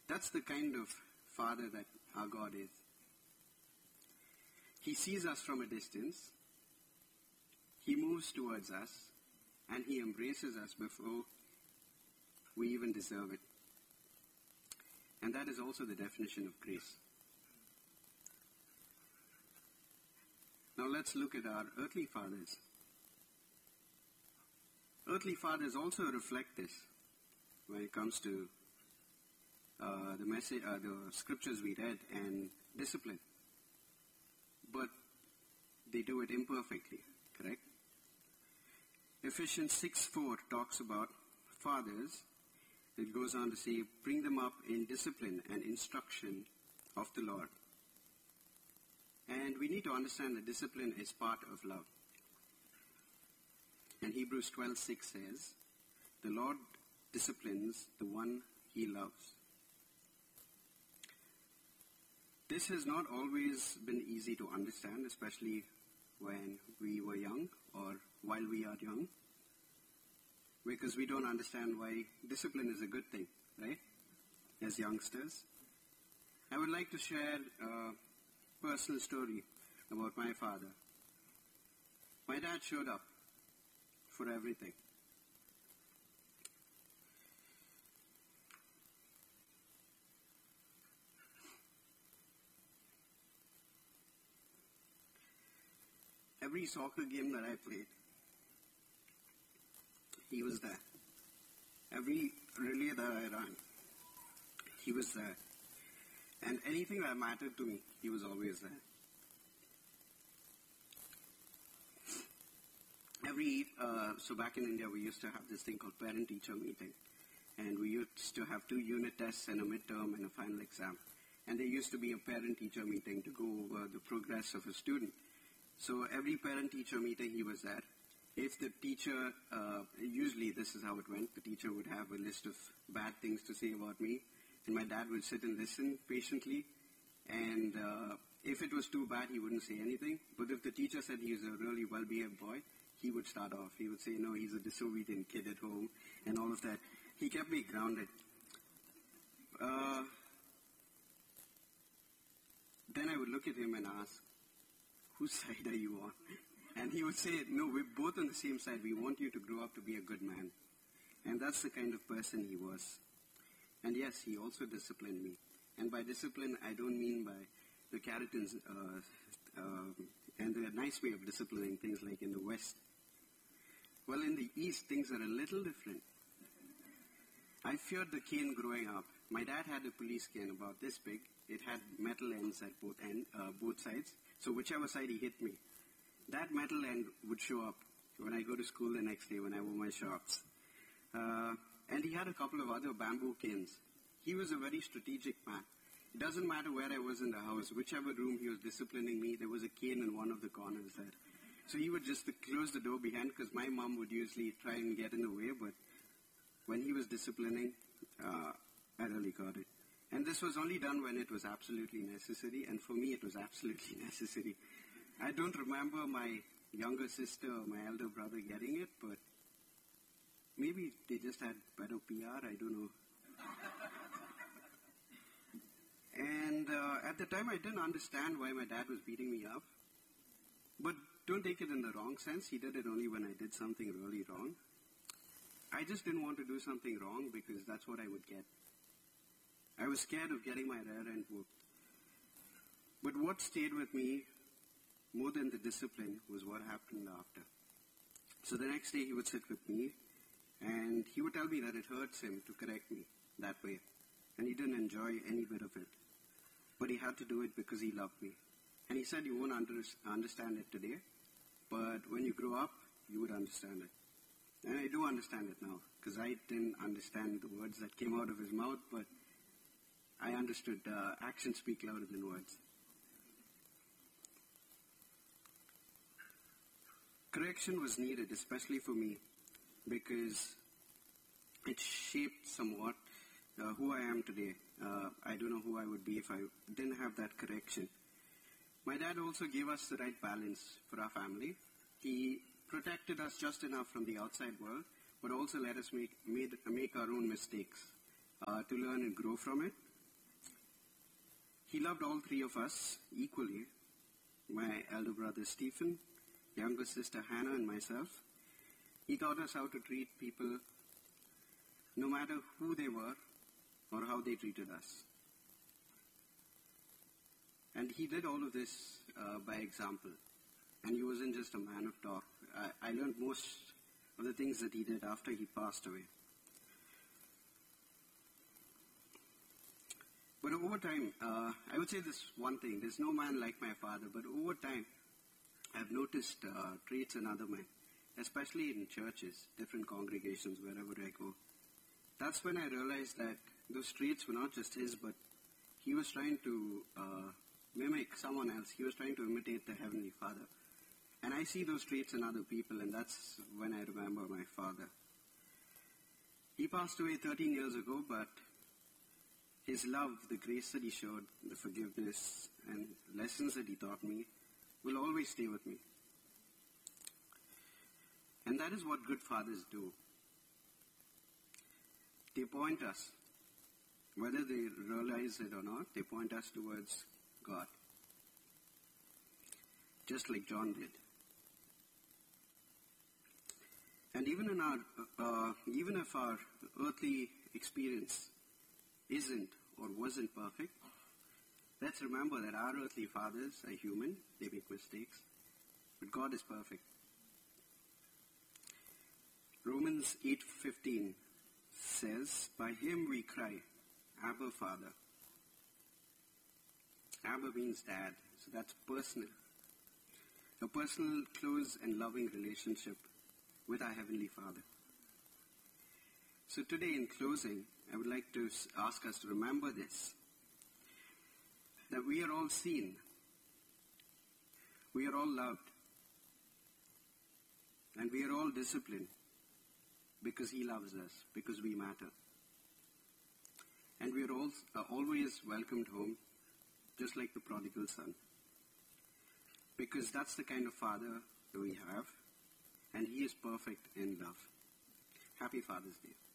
That's the kind of Father that our God is. He sees us from a distance, He moves towards us, and He embraces us before we even deserve it. And that is also the definition of grace. Now let's look at our earthly fathers. Earthly fathers also reflect this when it comes to the scriptures we read and discipline. But they do it imperfectly, correct? Ephesians 6:4 talks about fathers. It goes on to say, bring them up in discipline and instruction of the Lord. And we need to understand that discipline is part of love. And Hebrews 12:6 says, the Lord disciplines the one He loves. This has not always been easy to understand, especially when we were young or while we are young, because we don't understand why discipline is a good thing, right, as youngsters. I would like to share a personal story about my father. My dad showed up for everything. Every soccer game that I played, he was there. Every relay that I ran, he was there. And anything that mattered to me, he was always there. So back in India, we used to have this thing called parent-teacher meeting. And we used to have 2 unit tests and a midterm and a final exam. And there used to be a parent-teacher meeting to go over the progress of a student. So every parent-teacher meeting, he was there. If the teacher, usually this is how it went, the teacher would have a list of bad things to say about me, and my dad would sit and listen patiently, and if it was too bad, he wouldn't say anything. But if the teacher said he was a really well-behaved boy, he would start off. He would say, no, he's a disobedient kid at home, and all of that. He kept me grounded. Then I would look at him and ask, whose side are you on? And he would say, no, we're both on the same side. We want you to grow up to be a good man. And that's the kind of person he was. And yes, he also disciplined me. And by discipline, I don't mean by the Caritans and the nice way of disciplining things like in the West. Well, in the East, things are a little different. I feared the cane growing up. My dad had a police cane about this big. It had metal ends at both sides. So whichever side he hit me, that metal end would show up when I go to school the next day when I wore my shorts. And he had a couple of other bamboo canes. He was a very strategic man. It doesn't matter where I was in the house, whichever room he was disciplining me, there was a cane in one of the corners there. So he would just close the door behind, because my mom would usually try and get in the way, but when he was disciplining, I really got it. And this was only done when it was absolutely necessary, and for me it was absolutely necessary. I don't remember my younger sister or my elder brother getting it, but maybe they just had better PR, I don't know. And at the time I didn't understand why my dad was beating me up. But don't take it in the wrong sense. He did it only when I did something really wrong. I just didn't want to do something wrong because that's what I would get. I was scared of getting my rear end whooped. But what stayed with me more than the discipline was what happened after. So the next day he would sit with me and he would tell me that it hurts him to correct me that way. And he didn't enjoy any bit of it. But he had to do it because he loved me. And he said, you won't understand it today, but when you grow up, you would understand it. And I do understand it now, because I didn't understand the words that came out of his mouth, but I understood actions speak louder than words. Correction was needed, especially for me, because it shaped somewhat who I am today. I don't know who I would be if I didn't have that correction. My dad also gave us the right balance for our family. He protected us just enough from the outside world, but also let us make our own mistakes to learn and grow from it. He loved all three of us equally, my elder brother Stephen, younger sister Hannah, and myself. He taught us how to treat people no matter who they were or how they treated us. And he did all of this by example. And he wasn't just a man of talk. I learned most of the things that he did after he passed away. But over time, I would say this one thing. There's no man like my father, but over time, I've noticed traits in other men, especially in churches, different congregations, wherever I go. That's when I realized that those traits were not just his, but he was trying to mimic someone else. He was trying to imitate the Heavenly Father. And I see those traits in other people, and that's when I remember my father. He passed away 13 years ago, but his love, the grace that he showed, the forgiveness, and lessons that he taught me will always stay with me. And that is what good fathers do. They point us, whether they realize it or not, they point us towards God. Just like John did. And even if our earthly experience isn't or wasn't perfect, let's remember that our earthly fathers are human, they make mistakes, but God is perfect. Romans 8:15 says, "By him we cry, Abba, Father." Abba means dad, so that's personal. A personal, close, and loving relationship with our Heavenly Father. So today, in closing, I would like to ask us to remember this, that we are all seen, we are all loved, and we are all disciplined because He loves us, because we matter. And we are all always welcomed home, just like the prodigal son, because that's the kind of Father that we have, and He is perfect in love. Happy Father's Day.